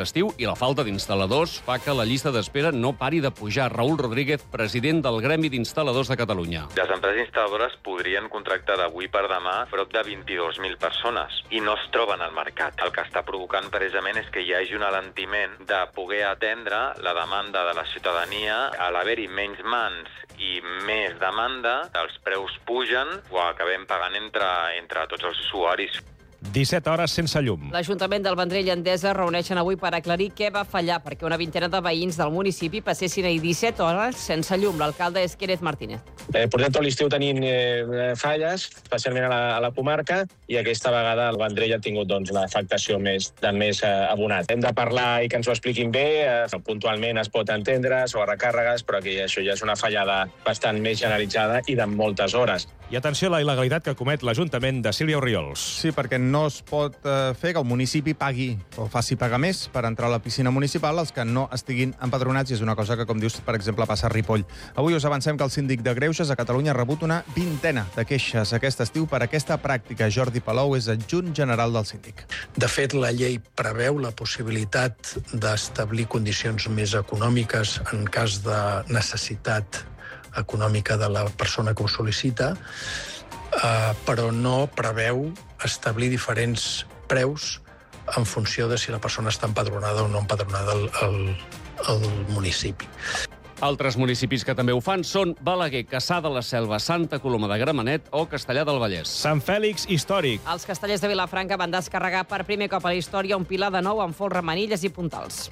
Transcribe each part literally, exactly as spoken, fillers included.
estiu i la falta d'instal·ladors fa que la llista d'espera no pari de pujar. Raül Rodríguez, president del Gremi d'Instal·ladors de Catalunya. Les empreses instal·ladores podrien contractar d'avui per demà prop de vint-i-dos mil persones i no es troben al mercat. El que està provocant precisament és que hi hagi un alentiment de poder atendre la demanda de la ciutadania. A l'haver-hi menys mans i més demanda, els preus pugen o acabem pagant entre, entre tots els usuaris. disset hores sense llum. L'Ajuntament del Vendrell i Endesa reuneixen avui per aclarir què va fallar perquè una vintena de veïns del municipi passessin ahir disset hores sense llum. L'alcalde és Kenneth Martínez. Eh, portem tot l'estiu tenint eh, falles, especialment a la, a la comarca, i aquesta vegada el Vendrell ha tingut doncs, l'afectació més, de més eh, abonat. Hem de parlar i que ens ho expliquin bé, eh, puntualment es pot entendre, sobre recàrregues, però aquí això ja és una fallada bastant més generalitzada i de moltes hores. I atenció a la il·legalitat que comet l'Ajuntament de Sílvia Orriols. Sí, perquè no es pot eh, fer que el municipi pagui o faci pagar més per entrar a la piscina municipal els que no estiguin empadronats, i és una cosa que, com dius, per exemple, passa a Ripoll. Avui us avancem que el síndic de Greuges a Catalunya ha rebut una vintena de queixes aquest estiu per aquesta pràctica. Jordi Palou és adjunt general del síndic. De fet, la llei preveu la possibilitat d'establir condicions més econòmiques en cas de necessitat econòmica de la persona que ho sol·licita, eh, però no preveu establir diferents preus en funció de si la persona està empadronada o no empadronada al, al, al municipi. Altres municipis que també ho fan són Balaguer, Cassà de la Selva, Santa Coloma de Gramenet o Castellar del Vallès. Sant Fèlix històric. Els castellers de Vilafranca van descarregar per primer cop a la història un pilar de nou amb folre, manilles i puntals.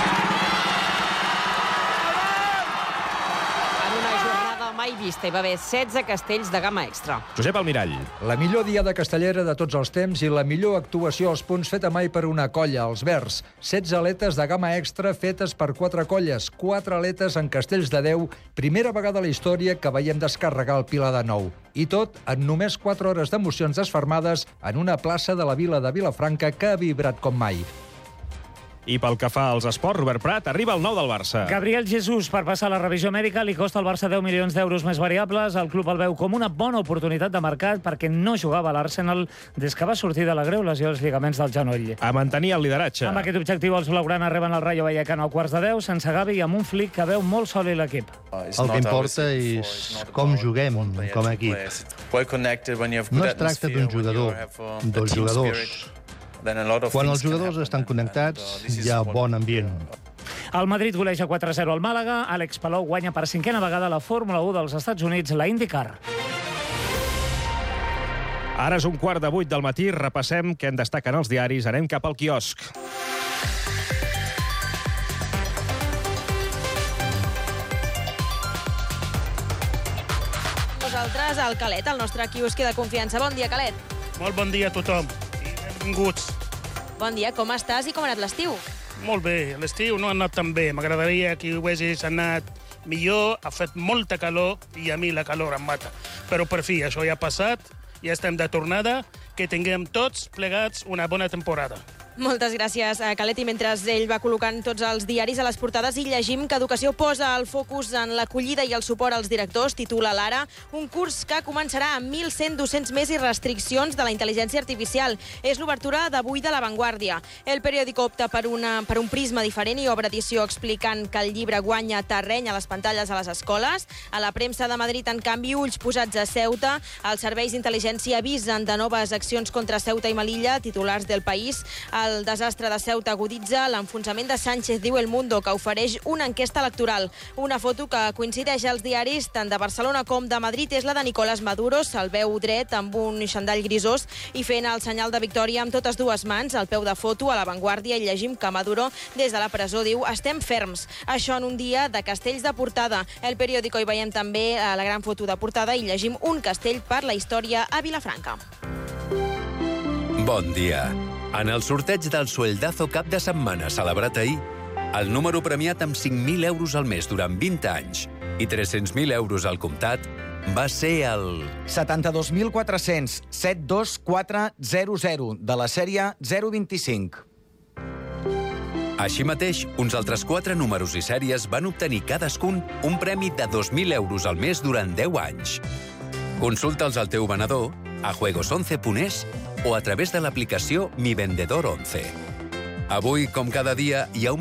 Mai vista. Hi va haver setze castells de gamma extra. Josep Almirall. La millor diada castellera de tots els temps i la millor actuació als punts feta mai per una colla, els Verds. setze aletes de gamma extra fetes per quatre colles, quatre aletes en castells de deu, primera vegada a la història que veiem descarregar el pilar de nou. I tot en només quatre hores d'emocions desfermades en una plaça de la vila de Vilafranca que ha vibrat com mai. I pel que fa als esports, Robert Prat, arriba el nou del Barça. Gabriel Jesús, per passar la revisió mèdica, li costa al Barça deu milions d'euros més variables. El club el veu com una bona oportunitat de mercat perquè no jugava a l'Arsenal des que va sortir de la greu lesió als lligaments del genoll. A mantenir el lideratge. Amb aquest objectiu, els blaugrana reben el Rayo Vallecano a quarts de deu, sense Gavi i amb un Flick que veu molt sòlid l'equip. El que importa és com juguem com a equip. No es tracta d'un jugador, dels jugadors. Quan els jugadors estan connectats, hi ha bon ambient. El Madrid goleja quatre a zero al Màlaga. Àlex Palou guanya per cinquena vegada la Fórmula u dels Estats Units, la IndyCar. Ara és un quart de vuit del matí. Repassem què en destaquen els diaris. Anem cap al quiosc. Nosaltres al Calet, el nostre quiosc de confiança. Bon dia, Calet. Molt bon dia a tothom. Benvinguts. Bon dia, com estàs i com ha anat l'estiu? Molt bé, l'estiu no ha anat tan bé. M'agradaria que ho hagués anat millor, ha fet molta calor i a mi la calor em mata. Però per fi, això ja ha passat, ja estem de tornada, que tinguem tots plegats una bona temporada. Moltes gràcies, Calet. I mentre ell va col·locant tots els diaris a les portades i llegim que Educació posa el focus en l'acollida i el suport als directors, titula l'Ara, un curs que començarà amb mil cent docents més i restriccions de la intel·ligència artificial. És l'obertura d'avui de La Vanguardia. El periòdico opta per, una, per un prisma diferent i obre edició explicant que el llibre guanya terreny a les pantalles a les escoles. A la premsa de Madrid, en canvi, ulls posats a Ceuta. Els serveis d'intel·ligència avisen de noves accions contra Ceuta i Melilla, titulars del País. El desastre de Ceuta aguditza l'enfonsament de Sánchez, diu El Mundo, que ofereix una enquesta electoral. Una foto que coincideix als diaris tant de Barcelona com de Madrid és la de Nicolás Maduro. Se'l veu dret amb un xandall grisós i fent el senyal de victòria amb totes dues mans. Al peu de foto, a La Vanguardia, i llegim que Maduro, des de la presó, diu estem ferms. Això en un dia de castells de portada. El periòdico hi veiem també la gran foto de portada i llegim un castell per la història a Vilafranca. Bon dia. En el sorteig del Sueldazo cap de setmana celebrat ahir, el número premiat amb cinc mil euros al mes durant vint anys i tres-cents mil euros al comptat va ser el... setanta-dos mil quatre-cents set dos quatre zero zero de la sèrie zero vint-i-cinc. Així mateix, uns altres quatre números i sèries van obtenir cadascun un premi de dos mil euros al mes durant deu anys. Consulta'ls al teu venedor, a juegos once punt es o a través de l'aplicació Mi Vendedor onze. Avui, com cada dia, hi ha un